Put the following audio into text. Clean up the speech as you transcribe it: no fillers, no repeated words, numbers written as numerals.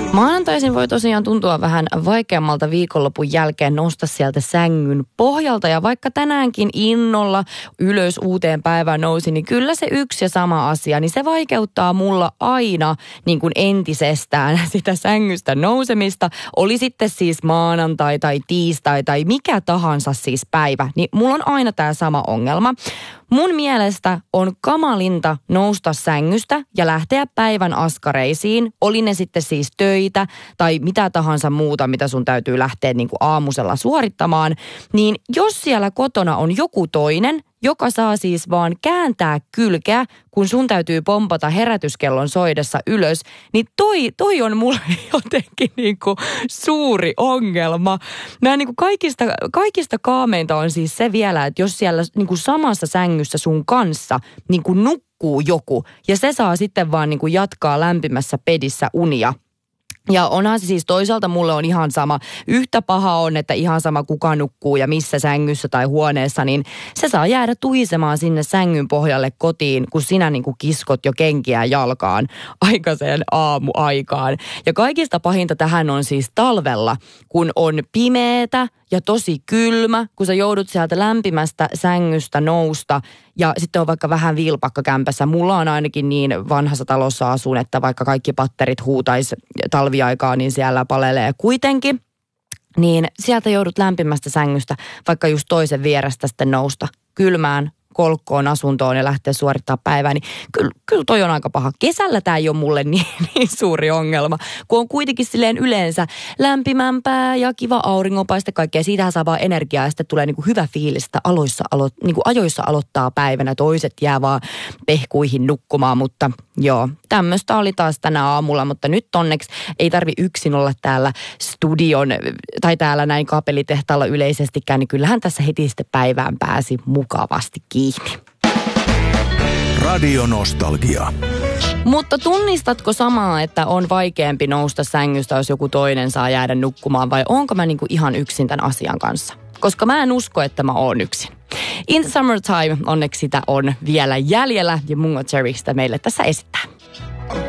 Maanantaisin voi tosiaan tuntua vähän vaikeammalta viikonlopun jälkeen nousta sieltä sängyn pohjalta. Ja vaikka tänäänkin innolla ylös uuteen päivään nousi, niin kyllä se yksi ja sama asia, niin se vaikeuttaa mulla aina niin kuin entisestään sitä sängystä nousemista. Oli sitten siis maanantai tai tiistai tai mikä tahansa siis päivä, niin mulla on aina tämä sama ongelma. Mun mielestä on kamalinta nousta sängystä ja lähteä päivän askareisiin. Oli ne sitten siis töitä tai mitä tahansa muuta, mitä sun täytyy lähteä niin kuin aamusella suorittamaan. Niin jos siellä kotona on joku toinen, joka saa siis vaan kääntää kylkeä, kun sun täytyy pompata herätyskellon soidessa ylös, niin toi on mulle jotenkin niinku suuri ongelma. Mä niinku kaikista kaameinta on siis se vielä, että jos siellä niinku samassa sängyssä sun kanssa niinku nukkuu joku, ja se saa sitten vaan niinku jatkaa lämpimässä pedissä unia. Ja onhan se siis toisaalta mulle on ihan sama. Yhtä paha on, että ihan sama kuka nukkuu ja missä sängyssä tai huoneessa, niin se saa jäädä tuhisemaan sinne sängyn pohjalle kotiin, kun sinä niin kuin kiskot jo kenkiä jalkaan aikaiseen aamuaikaan. Ja kaikista pahinta tähän on siis talvella, kun on pimeätä ja tosi kylmä, kun sä joudut sieltä lämpimästä sängystä nousta ja sitten on vaikka vähän vilpakka kämpässä. Mulla on ainakin niin vanhassa talossa asun, että vaikka kaikki patterit huutaisi talviaikaa, niin siellä palelee kuitenkin. Niin sieltä joudut lämpimästä sängystä vaikka just toisen vierestä sitten nousta kylmään kolkkoon asuntoon ja lähteä suorittaa päivää, niin kyllä toi on aika paha. Kesällä tää ei ole mulle niin suuri ongelma, kun on kuitenkin silleen yleensä lämpimämpää ja kiva auringonpaiste kaikkea. Siitähän saa vaan energiaa ja sitten tulee niinku hyvä fiilis, että ajoissa aloittaa päivänä. Toiset jää vaan pehkuihin nukkumaan, mutta joo, tämmöistä oli taas tänä aamulla, mutta nyt onneksi ei tarvi yksin olla täällä studion tai täällä näin kaapelitehtaalla yleisestikään, niin kyllähän tässä heti sitten päivään pääsi mukavasti kiinni. Radio Nostalgia. Mutta tunnistatko samaa, että on vaikeampi nousta sängystä, jos joku toinen saa jäädä nukkumaan, vai onko mä niinku ihan yksin tämän asian kanssa? Koska mä en usko, että mä oon yksin. In the Summertime onneksi sitä on vielä jäljellä ja Mungo Jerry sitä meille tässä esittää.